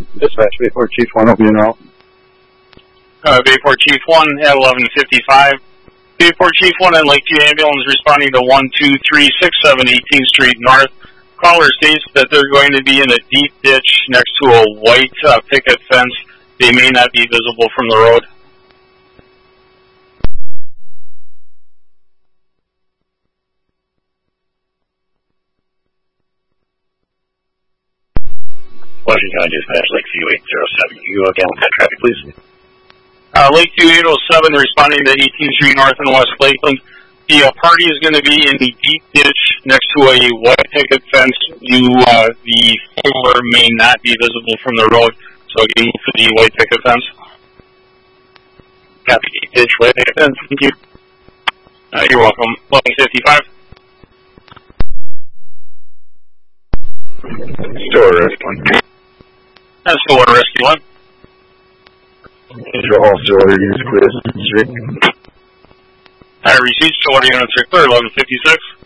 Dispatch, Bayport Chief 1, open route. Bayport Chief 1 at 11:55. Bayport Chief 1 and Lakeview Ambulance responding to 12367 18th Street North. Caller states that they're going to be in a deep ditch next to a white picket fence. They may not be visible from the road. Washington County Dispatch, Lakeview 807. You again with that traffic, please. Lakeview 807 responding to 18th Street North and West Lakeland. The party is going to be in the deep ditch next to a white picket fence. The four-wheeler may not be visible from the road, so you move to the white picket fence. Copy, deep ditch, white picket fence. Thank you. You're welcome. 11:55. Store Rescue 1. That's the Water Rescue 1. Control officer order units clear. Receipts to order units are clear. 11:56.